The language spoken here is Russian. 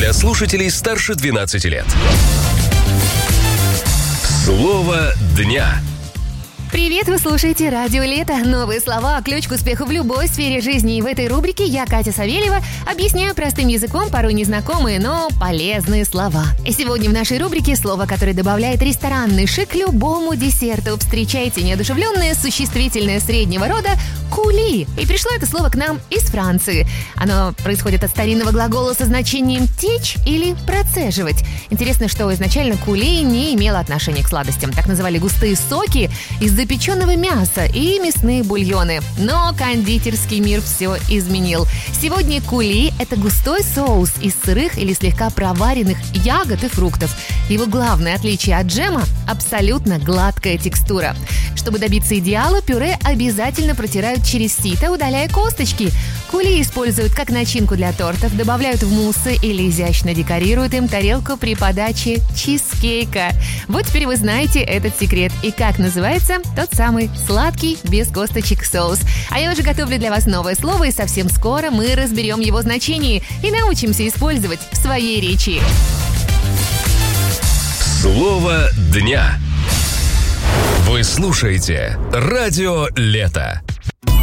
для слушателей старше 12 лет. Слово дня. Привет, вы слушаете Радио Лето. Новые слова, ключ к успеху в любой сфере жизни. И в этой рубрике я, Катя Савельева, объясняю простым языком порой незнакомые, но полезные слова. И сегодня в нашей рубрике слово, которое добавляет ресторанный шик любому десерту. Встречайте неодушевленное существительное среднего рода «кули». И пришло это слово к нам из Франции. Оно происходит от старинного глагола со значением «течь» или «процеживать». Интересно, что изначально кули не имело отношения к сладостям. Так называли густые соки из запеченного мяса и мясные бульоны. Но кондитерский мир все изменил. Сегодня кули – это густой соус из сырых или слегка проваренных ягод и фруктов. Его главное отличие от джема – абсолютно гладкая текстура. Чтобы добиться идеала, пюре обязательно протирают через сито, удаляя косточки. Кули используют как начинку для тортов, добавляют в муссы или изящно декорируют им тарелку при подаче чизкейка. Вот теперь вы знаете этот секрет и как называется тот самый сладкий без косточек соус. А я уже готовлю для вас новое слово, и совсем скоро мы разберем его значение и научимся использовать в своей речи. Слово дня. Вы слушаете Радио Лето.